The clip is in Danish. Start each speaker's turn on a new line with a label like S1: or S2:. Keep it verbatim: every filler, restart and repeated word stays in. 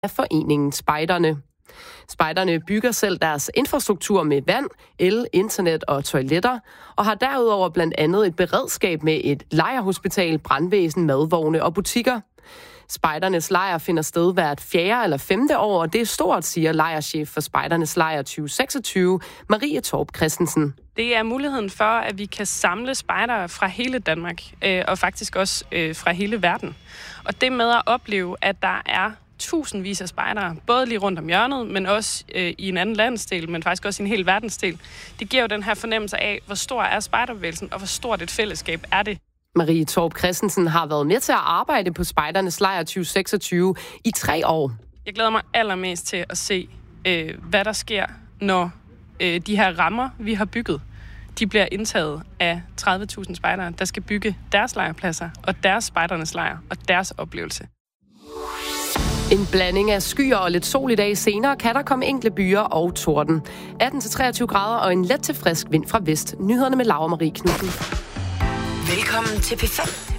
S1: af foreningen Spejderne. Spejderne bygger selv deres infrastruktur med vand, el, internet og toiletter, og har derudover blandt andet et beredskab med et lejrhospital, brandvæsen, madvogne og butikker. Spejdernes lejr finder sted hvert fjerde eller femte år, og det er stort, siger lejrchef for Spejdernes lejr tyve seksogtyve, Marie Torp Christensen.
S2: Det er muligheden for, at vi kan samle spejdere fra hele Danmark, øh, og faktisk også øh, fra hele verden. Og det med at opleve, at der er tusindvis af spejdere, både lige rundt om hjørnet, men også øh, i en anden landsdel, men faktisk også i en hel verdensdel. Det giver jo den her fornemmelse af, hvor stor er spejderbevægelsen, og hvor stort et fællesskab er det.
S1: Marie Torp Christensen har været med til at arbejde på Spejdernes lejr tyve seksogtyve i tre år.
S2: Jeg glæder mig allermest til at se, øh, hvad der sker, når øh, de her rammer, vi har bygget, de bliver indtaget af tredive tusind spejdere, der skal bygge deres lejrpladser og deres spejdernes lejr og deres oplevelse.
S1: En blanding af skyer og lidt sol i dag. Senere kan der komme enkle byer og torden. atten til treogtyve grader og en let til frisk vind fra vest. Nyhederne med Laura Marie Knudsen.
S3: Velkommen til P fem.